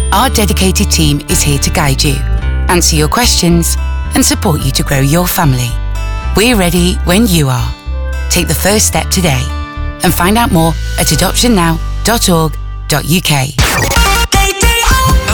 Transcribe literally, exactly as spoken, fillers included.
Our dedicated team is here to guide you, answer your questions, and support you to grow your family. We're ready when you are. Take the first step today and find out more at adoption now dot org dot U K.